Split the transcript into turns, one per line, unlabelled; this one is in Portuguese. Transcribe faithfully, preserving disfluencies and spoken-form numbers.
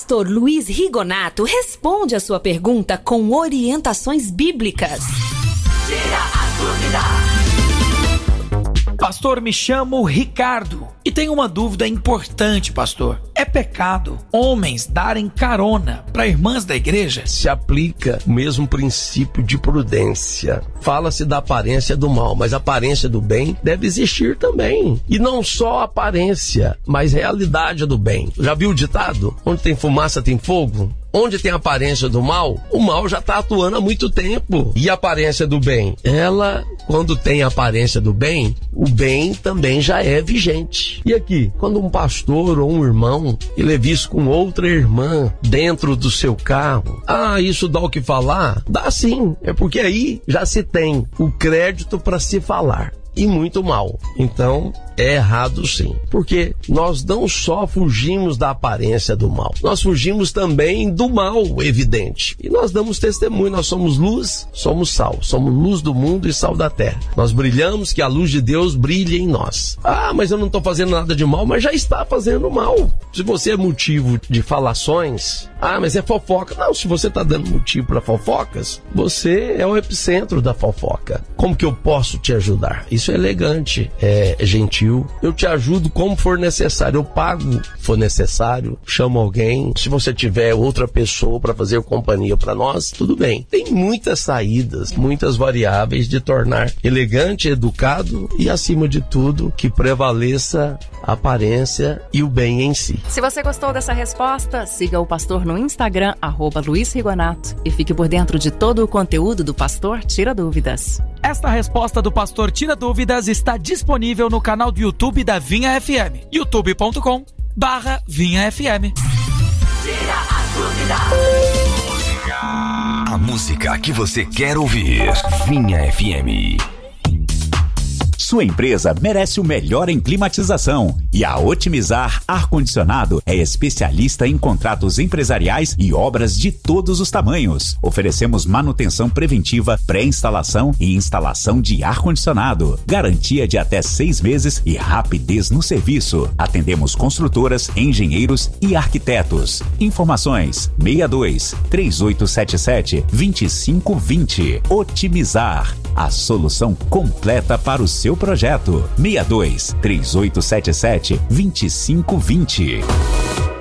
Pastor Luiz Rigonato responde a sua pergunta com orientações bíblicas. Tira a dúvida.
Pastor, me chamo Ricardo e tenho uma dúvida importante, pastor. É pecado homens darem carona para irmãs da igreja?
Se aplica o mesmo princípio de prudência. Fala-se da aparência do mal, mas a aparência do bem deve existir também. E não só aparência, mas realidade do bem. Já viu o ditado? Onde tem fumaça tem fogo? Onde tem a aparência do mal, o mal já está atuando há muito tempo. E a aparência do bem? Ela, quando tem a aparência do bem, o bem também já é vigente. E aqui, quando um pastor ou um irmão, ele é visto com outra irmã dentro do seu carro, ah, isso dá o que falar? Dá sim, é porque aí já se tem o crédito para se falar. E muito mal. Então, é errado sim. Porque nós não só fugimos da aparência do mal, nós fugimos também do mal evidente. E nós damos testemunho, nós somos luz, somos sal. Somos luz do mundo e sal da terra. Nós brilhamos, que a luz de Deus brilhe em nós. Ah, mas eu não estou fazendo nada de mal, mas já está fazendo mal. Se você é motivo de falações, ah, mas é fofoca. Não, se você está dando motivo para fofocas, você é o epicentro da fofoca. Como que eu posso te ajudar? Isso é elegante, é gentil. Eu te ajudo como for necessário. Eu pago se for necessário. Chamo alguém. Se você tiver outra pessoa para fazer companhia para nós, tudo bem. Tem muitas saídas, muitas variáveis de tornar elegante, educado e, acima de tudo, que prevaleça a aparência e o bem em si.
Se você gostou dessa resposta, siga o pastor no Instagram, arroba Luiz Rigonato, e fique por dentro de todo o conteúdo do Pastor Tira Dúvidas.
Esta resposta do Pastor Tira Dúvidas está disponível no canal do YouTube da Vinha F M, youtube ponto com barra Vinha F M.
Tira a dúvida. A música que você quer ouvir. Vinha F M.
Sua empresa merece o melhor em climatização e a Otimizar Ar-Condicionado é especialista em contratos empresariais e obras de todos os tamanhos. Oferecemos manutenção preventiva, pré-instalação e instalação de ar-condicionado. Garantia de até seis meses e rapidez no serviço. Atendemos construtoras, engenheiros e arquitetos. Informações seis dois, três oito sete sete, dois cinco dois zero. Otimizar, a solução completa para o seu projeto. seis dois, três oito sete sete, dois cinco dois zero.